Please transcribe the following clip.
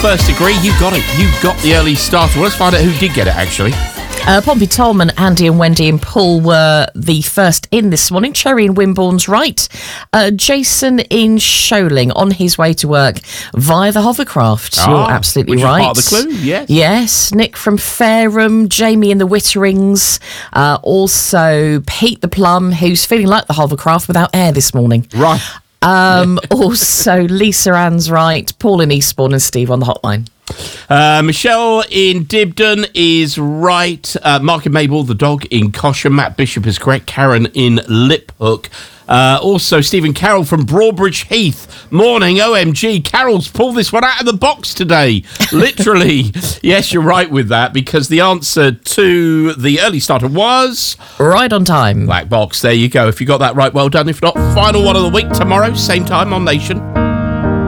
first degree. You got it. You got the early starter. Well, let's find out who did get it, actually. Pompey Tolman, Andy and Wendy in Poole were the first in this morning. Cherry in Wimborne's right. Jason in Sholing on his way to work via the hovercraft. You're absolutely which right. Is part of the clue, yes. Yes. Nick from Fareham, Jamie in the Witterings. Also, Pete the Plum, who's feeling like the hovercraft without air this morning. Right. Also, Lisa Ann's right. Paul in Eastbourne and Steve on the hotline. Michelle in Dibden is right. Mark and Mabel, the dog in Cosham. Matt Bishop is correct. Karen in Liphook. Also, Stephen Carroll from Broadbridge Heath. Morning, OMG. Carroll's pulled this one out of the box today. Literally. Yes, you're right with that, because the answer to the early starter was... Right on time. Black box. There you go. If you got that right, well done. If not, final one of the week tomorrow, same time on Nation.